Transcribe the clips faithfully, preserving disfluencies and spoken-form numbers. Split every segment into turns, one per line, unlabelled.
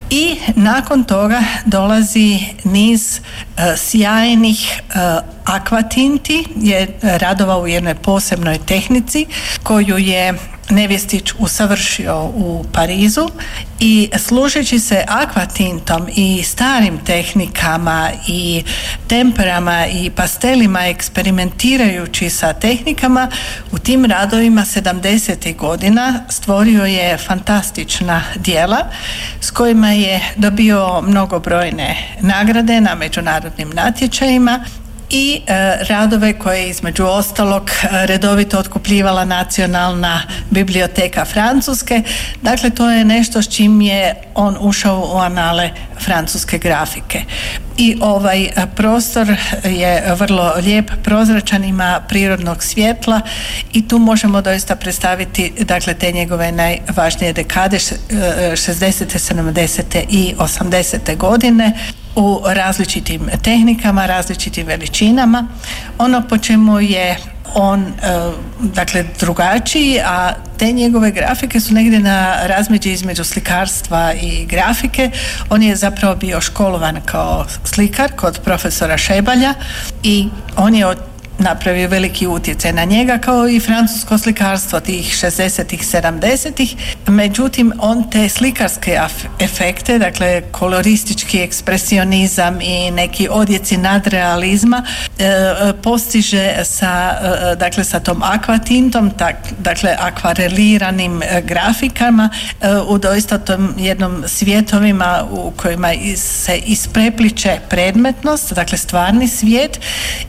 I nakon toga dolazi niz uh, sjajnih uh, akvatinti, je radova u jednoj posebnoj tehnici koju je Nevjestić usavršio u Parizu i služeći se akvatintom i starim tehnikama i temperama i pastelima, eksperimentirajući sa tehnikama, u tim radovima sedamdesetih godina stvorio je fantastična djela s kojima je dobio mnogobrojne nagrade na međunarodnim natječajima i e, radove koje između ostalog redovito otkupljivala Nacionalna biblioteka Francuske. Dakle, to je nešto s čim je on ušao u anale francuske grafike. I ovaj prostor je vrlo lijep, prozračan, ima prirodnog svjetla i tu možemo doista predstaviti, dakle, te njegove najvažnije dekade, šezdesete, sedamdesete i osamdesete godine, u različitim tehnikama, različitim veličinama. Ono po čemu je on dakle drugačiji, a te njegove grafike su negdje na razmeđi između slikarstva i grafike. On je zapravo bio školovan kao slikar kod profesora Šebalja i on je od napravio veliki utjecaj na njega, kao i francusko slikarstvo tih šezdesetih, sedamdesetih. Međutim, on te slikarske efekte, dakle koloristički ekspresionizam i neki odjeci nadrealizma e, postiže sa, e, dakle, sa tom akvatintom, tak, dakle akvareliranim e, grafikama e, u doista tom jednom svjetovima u kojima se isprepliče predmetnost, dakle stvarni svijet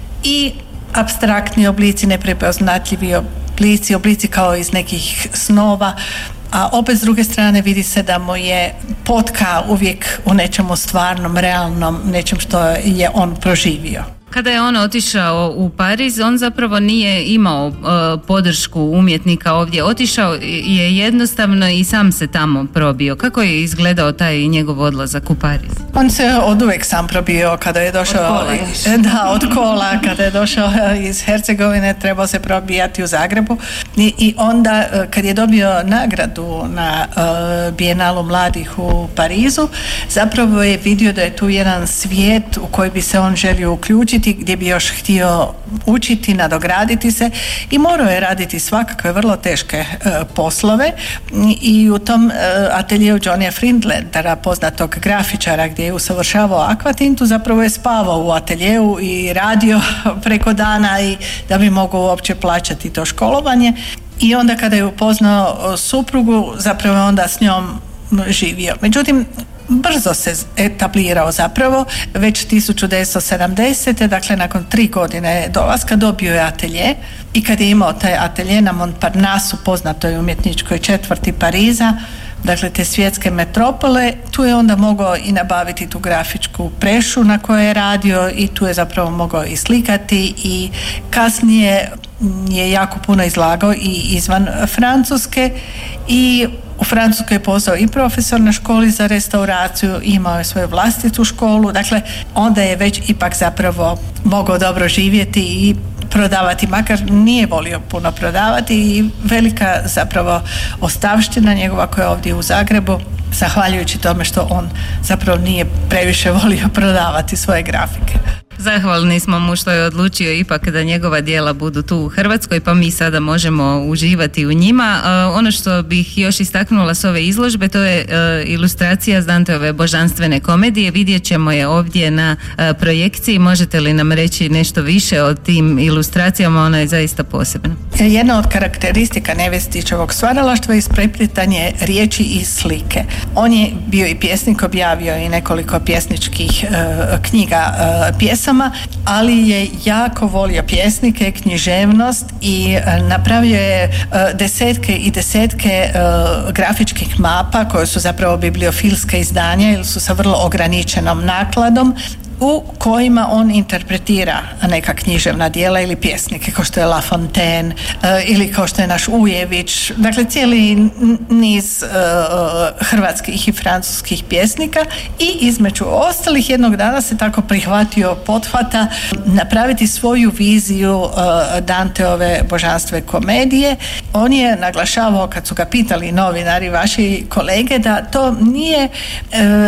i apstraktni oblici, neprepoznatljivi oblici, oblici kao iz nekih snova, a opet s druge strane vidi se da mu je potka uvijek u nečemu stvarnom, realnom, nečem što je on proživio.
Kada je on otišao u Pariz, on zapravo nije imao uh, podršku umjetnika ovdje. Otišao je jednostavno i sam se tamo probio. Kako je izgledao taj njegov odlazak u Pariz?
On se oduvijek sam probio kada je došao od kola, da, od kola, kada je došao iz Hercegovine, trebao se probijati u Zagrebu i, i onda kad je dobio nagradu na uh, Bijenalu mladih u Parizu, zapravo je vidio da je tu jedan svijet u koji bi se on želio uključiti, gdje bi još htio učiti, nadograditi se i morao je raditi svakakve vrlo teške e, poslove i u tom e, ateljeu Johnnya Friedlandera, poznatog grafičara, gdje je usavršavao akvatintu, zapravo je spavao u ateljeu i radio preko dana i da bi mogao uopće plaćati to školovanje. I onda kada je upoznao suprugu, zapravo je onda s njom živio. Međutim, brzo se etablirao zapravo, već tisuću devetsto sedamdesete. dakle nakon tri godine dolaska dobio je atelje i kad je imao taj atelje na Montparnasse, poznatoj umjetničkoj četvrti Pariza, dakle te svjetske metropole, tu je onda mogao i nabaviti tu grafičku prešu na kojoj je radio i tu je zapravo mogao i slikati i kasnije je jako puno izlagao i izvan Francuske i u Francuskoj je postao i profesor na školi za restauraciju, imao je svoju vlastitu školu, dakle onda je već ipak zapravo mogao dobro živjeti i prodavati, makar nije volio puno prodavati i velika zapravo ostavština njegova koja je ovdje u Zagrebu, zahvaljujući tome što on zapravo nije previše volio prodavati svoje grafike.
Zahvalni smo mu što je odlučio ipak da njegova djela budu tu u Hrvatskoj, pa mi sada možemo uživati u njima. Uh, ono što bih još istaknula s ove izložbe, to je uh, ilustracija s Danteove božanstvene komedije. Vidjet ćemo je ovdje na uh, projekciji. Možete li nam reći nešto više o tim ilustracijama? Ona je zaista posebna.
Jedna od karakteristika Nevjestićevog stvaralaštva je ispreplitanje riječi i slike. On je bio i pjesnik, objavio i nekoliko pjesničkih uh, knjiga uh, pjesama, ali je jako volio pjesnike, književnost i napravio je desetke i desetke grafičkih mapa koje su zapravo bibliofilske izdanja ili su sa vrlo ograničenom nakladom, u kojima on interpretira neka književna djela ili pjesnike kao što je La Fontaine uh, ili kao što je naš Ujević, dakle cijeli niz uh, hrvatskih i francuskih pjesnika i između ostalih jednog dana se tako prihvatio pothvata napraviti svoju viziju uh, Danteove božanstvene komedije. On je naglašavao kad su ga pitali novinari, vaši kolege, da to nije uh,